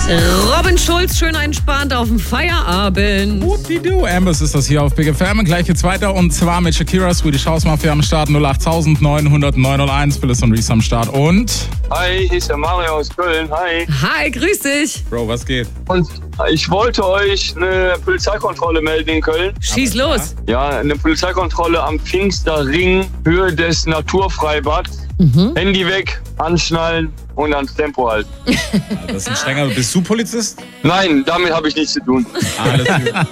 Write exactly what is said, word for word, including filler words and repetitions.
Robin Schulz, schön entspannt auf dem Feierabend. Whoop-de-doo. Ambers ist das hier auf Big F M. Gleich geht's weiter und zwar mit Shakira, Swedish House Mafia am Start. null acht neun null null neun null eins. Phyllis und Reese am Start. Und... Hi, hier ist der Mario aus Köln. Hi. Hi, grüß dich. Bro, was geht? Und ich wollte euch eine Polizeikontrolle melden in Köln. Schieß los. Ja, eine Polizeikontrolle am Pfingsterring, Höhe des Naturfreibads. Mhm. Handy weg, anschnallen und ans Tempo halten. Das ist ein strenger... Bist du Polizist? Nein, damit habe ich nichts zu tun. Alles gut.